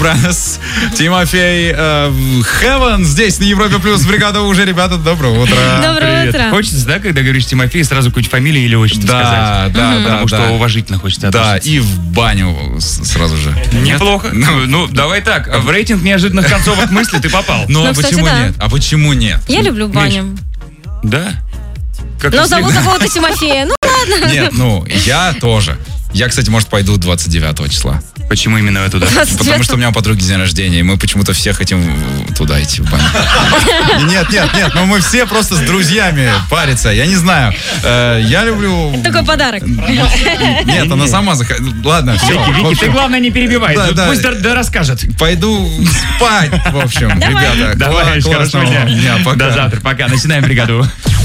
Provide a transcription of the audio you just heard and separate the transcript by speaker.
Speaker 1: Тимофей Heaven здесь на Европе Плюс. Бригада уже, ребята, доброе утро.
Speaker 2: Доброе утро.
Speaker 3: Хочется, да, когда говоришь Тимофей, сразу какую-нибудь фамилию или отчество сказать?
Speaker 1: Да,
Speaker 3: Потому что уважительно хочется
Speaker 1: Да,
Speaker 3: относиться.
Speaker 1: и в баню сразу же.
Speaker 3: Неплохо. Ну, давай так. В рейтинг неожиданных концовок мысли ты попал.
Speaker 1: Ну, а
Speaker 2: Ну, кстати,
Speaker 1: почему
Speaker 2: да.
Speaker 1: нет? А почему нет?
Speaker 2: Я люблю баню.
Speaker 3: Да? Как
Speaker 2: Но
Speaker 3: ты
Speaker 2: зовут
Speaker 3: всегда.
Speaker 2: какого-то Тимофея. Ну,
Speaker 1: Нет, я тоже. Я, кстати, может, пойду 29 числа.
Speaker 3: Почему именно туда?
Speaker 2: 29.
Speaker 1: Потому что у меня у подруги день рождения, и мы почему-то все хотим туда идти, в баню. Нет, но мы все просто с друзьями париться. Я не знаю. Я люблю...
Speaker 2: такой подарок.
Speaker 1: Нет, она сама захотела. Ладно, все.
Speaker 3: Вики, ты главное не перебивай.
Speaker 1: Да.
Speaker 3: Пусть расскажет.
Speaker 1: Пойду спать, в общем, ребята.
Speaker 3: Давай,
Speaker 1: Классного
Speaker 3: хорошего дня.
Speaker 1: Пока.
Speaker 3: До завтра, пока. Начинаем бригаду.